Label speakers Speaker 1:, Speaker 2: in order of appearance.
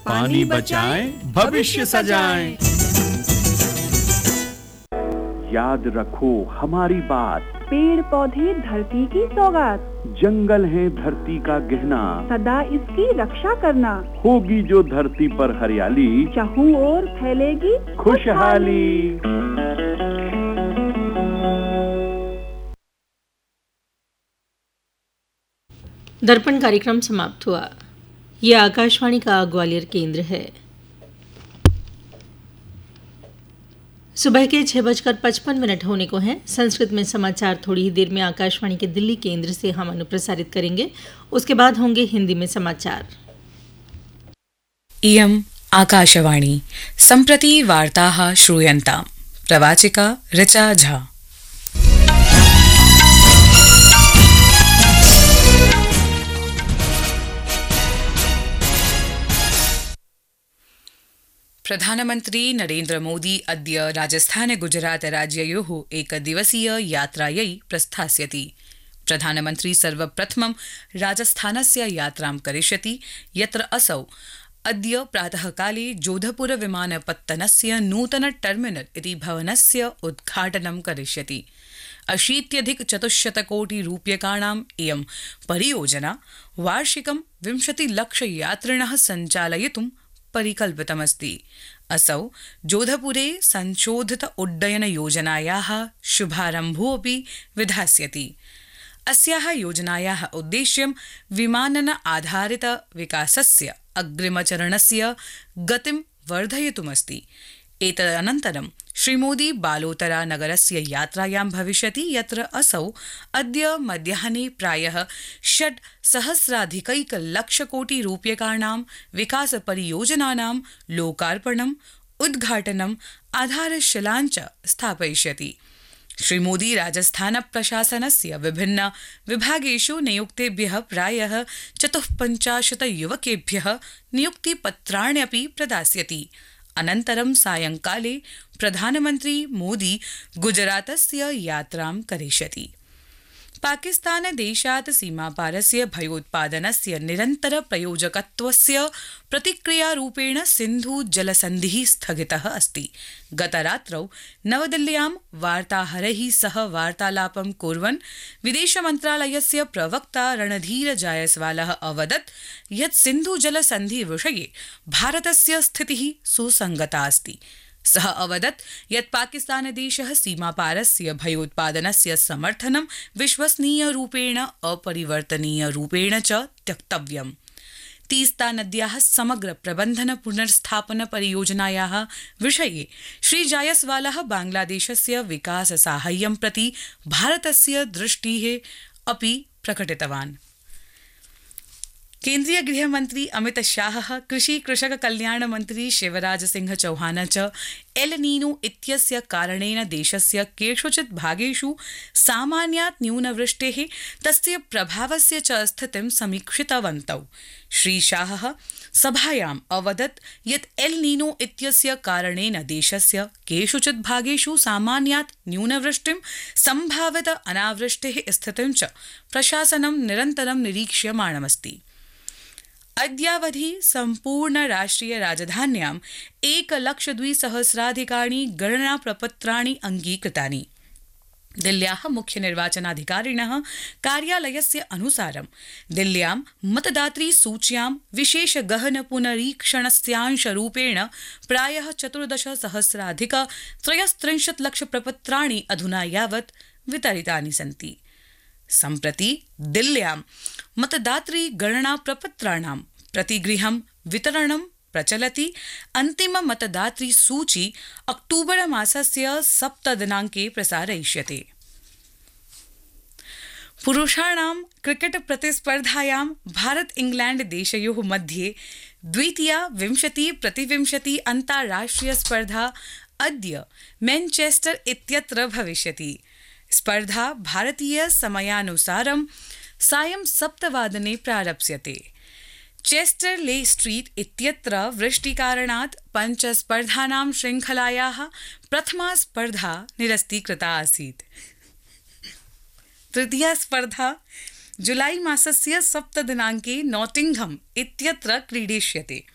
Speaker 1: पानी बचाएं, भविष्य सजाएं।
Speaker 2: याद रखो हमारी बात,
Speaker 3: पेड़ पौधे धरती की सौगात,
Speaker 2: जंगल है धरती का गहना,
Speaker 3: सदा इसकी रक्षा करना।
Speaker 2: होगी जो धरती पर हरियाली,
Speaker 3: चाहूं ओर फैलेगी
Speaker 2: खुशहाली।
Speaker 4: दर्पण कार्यक्रम समाप्त हुआ। यह आकाशवाणी का ग्वालियर केंद्र है। सुबह के 6:55 होने को हैं। संस्कृत में समाचार थोड़ी ही देर में आकाशवाणी के दिल्ली केंद्र से हम अनुप्रसारित करेंगे। उसके बाद होंगे हिंदी में समाचार।
Speaker 5: इयम् आकाशवाणी सम्प्रति वार्ताः श्रूयन्ताम्। प्रवाचिका ऋचा झा। प्रधानमन्त्री नरेन्द्र मोदी अद्य राजस्थान गुजरात राज्ययोः एकदिवसीय यात्रायै प्रस्थास्यति। प्रधानमन्त्री सर्वप्रथमं राजस्थानस्य यात्रां करिष्यति, यत्र असौ अद्य प्रातःकाले जोधपुर विमानपत्तनस्य नूतन टर्मिनल इति भवनस्य उद्घाटनं करिष्यति। 80,400 कोटि रूप्यकाणाम् इयं परियोजना वार्षिकं 20 लक्ष यात्रिणः सञ्चालयितुं परिकल्पितमस्ति। असौ जोधपुरे संशोधित उड्डयन योजनायाः शुभारम्भोऽपि विधास्यति। अस्याः योजनायाः उद्देश्यं विमानन आधारित विकासस्य अग्रिमचरणस्य गतिं वर्धयितुमस्ति। एतदनन्तरं श्रीमोदी बालोतरा नगरस्य यात्रायां भविष्यति, यत्र असौ अद्य मध्याह्ने प्रायः 6,000,000 लक्षकोटि रूप्यकाणां विकासपरियोजनानां लोकार्पणम्, उद्घाटनम्, आधारशिलाञ्च स्थापयिष्यति। श्रीमोदी राजस्थान प्रशासनस्य विभिन्न विभागेषु नियुक्तेभ्यः प्रायः 54 युवकेभ्यः नियुक्तिपत्राण्यपि प्रदास्यति। अनन्तरं सायंकाले प्रधानमन्त्री मोदी गुजरातस्य यात्रां करिष्यति। पाकिस्तानदेशात् सीमापारस्य भयोत्पादनस्य निरन्तर प्रयोजकत्वस्य प्रतिक्रियारूपेण सिन्धु जलसन्धिः स्थगितः अस्ति। गतरात्रौ नवदिल्ल्यां वार्ताहरैः सह वार्तालापं कुर्वन् विदेशमन्त्रालयस्य प्रवक्ता रणधीर जायसवालः अवदत् यत् सिन्धु जलसन्धि विषये भारतस्य स्थितिः सुसङ्गता अस्ति। सः अवदत् यत् पाकिस्तानदेशः सीमापारस्य भयोत्पादनस्य समर्थनं विश्वसनीयरूपेण अपरिवर्तनीयरूपेण च त्यक्तव्यम्। तीस्ता नद्याः समग्र प्रबन्धन पुनर्स्थापन परियोजनायाः विषये श्री जायसवालः बांग्लादेशस्य विकास साहाय्यं प्रति भारतस्य दृष्टिः अपि प्रकटितवान्। केन्द्रीय गृहमन्त्री अमित शाहः, कृषि कृषक कल्याण मन्त्री शिवराज सिंह चौहान च एल नीनो इत्यस्य कारणेन देशस्य केषुचित् भागेषु सामान्यात् न्यूनवृष्टेः तस्य प्रभावस्य च स्थितिं समीक्षितवन्तौ। श्री शाहः सभायाम् अवदत् यत् एल नीनो इत्यस्य कारणेन देशस्य केषुचित् भागेषु सामान्यात् न्यूनवृष्टिं, सम्भावित अनावृष्टेः स्थितिं च प्रशासनं निरन्तरं निरीक्ष्यमाणमस्ति। अद्यावधि सम्पूर्ण राष्ट्रिय राजधान्यां 1,02,000 गणना प्रपत्राणि अङ्गीकृतानि। दिल्ल्याः मुख्य निर्वाचनाधिकारिणः कार्यालयस्य अनुसारं दिल्ल्यां मतदातृ सूच्यां विशेष गहन पुनरीक्षणस्यांशरूपेण प्रायः 14,000,000 लक्ष प्रपत्राणि अधुना यावत् वितरितानि सन्ति। सम्प्रति दिल्ल्यां मतदातृ गणना प्रपत्राणां प्रतिगृहं वितरणं प्रचलति। अन्तिम मतदातृ सूची अक्टूबर मासस्य 7 दिनाङ्के प्रसारयिष्यते। पुरुषाणां क्रिकेट प्रतिस्पर्धायां भारत इंग्लैंड देशयोः मध्ये द्वितीया 20-20 अन्ताराष्ट्रिय स्पर्धा अद्य मैनचेस्टर इत्यत्र भविष्यति। स्पर्धा भारतीय समयानुसारं सायं 7 वादने प्रारप्स्यते। चेस्टर ले स्ट्रीट इत्यत्र वृष्टिकारणात् 5 स्पर्धानां श्रृङ्खलायाः प्रथमा स्पर्धा निरस्तीकृता आसीत्। तृतीया स्पर्धा जुलाई मासस्य 7 दिनाङ्के नॉटिंघम इत्यत्र क्रीडिष्यते।